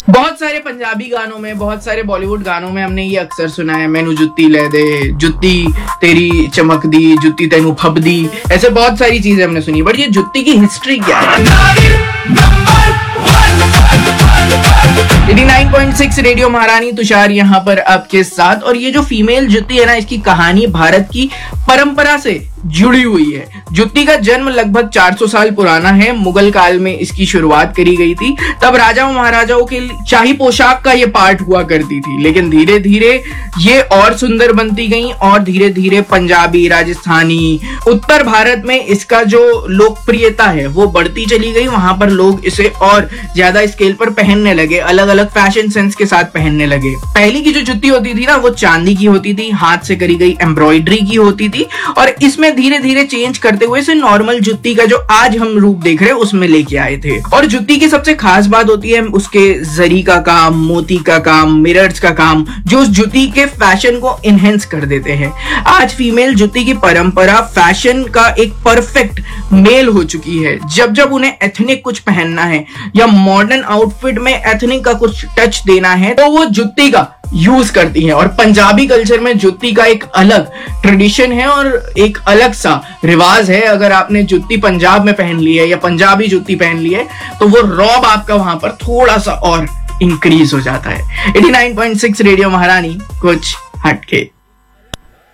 बहुत सारे पंजाबी गानों में, बहुत सारे बॉलीवुड गानों में हमने ये अक्सर सुना है, मैनू जुत्ती ले दे, जुत्ती तेरी चमक दी, जुत्ती तेनू फब दी, ऐसे बहुत सारी चीजें हमने सुनी। बट ये जुत्ती की हिस्ट्री क्या है? 89.6 रेडियो महारानी, तुषार यहाँ पर आपके साथ। और ये जो फीमेल जुत्ती है ना, इसकी कहानी भारत की परंपरा से जुड़ी हुई है। जुत्ती का जन्म लगभग 400 साल पुराना है। मुगल काल में इसकी शुरुआत करी गई थी। तब राजाओं महाराजाओं के शाही पोशाक का ये पार्ट हुआ करती थी, लेकिन धीरे धीरे ये और सुंदर बनती गई और धीरे धीरे पंजाबी, राजस्थानी, उत्तर भारत में इसका जो लोकप्रियता है वो बढ़ती चली गई। वहां पर लोग इसे और ज्यादा स्केल पर पहनने लगे, अलग अलग फैशन सेंस के साथ पहनने लगे। पहली की जो जुत्ती होती थी ना, वो चांदी की होती थी, हाथ से करी गई एम्ब्रॉयडरी की होती थी, और इसमें धीरे धीरे चेंज करते हुए इसे नॉर्मल जुत्ती का जो आज हम रूप देख रहे हैं उसमें लेके आए थे। और जुत्ती की सबसे खास बात होती है उसके जरी का काम, मोती का काम, मिरर्स का काम, जो उस जुत्ती के फैशन को इनहेंस कर देते हैं। आज फीमेल जुत्ती की परंपरा फैशन का एक परफेक्ट मेल हो चुकी है। जब जब उन्हें एथनिक कुछ पहनना है या मॉडर्न आउटफिट में एथनिक का कुछ टच देना है तो वो जुत्ती का यूज करती हैं। और पंजाबी कल्चर में जुत्ती का एक अलग ट्रेडिशन है और एक अलग सा रिवाज है। अगर आपने जुत्ती पंजाब में पहन ली है या पंजाबी जुत्ती पहन ली है तो वो रौब आपका वहां पर थोड़ा सा और इंक्रीज हो जाता है। 89.6 रेडियो महारानी, कुछ हटके।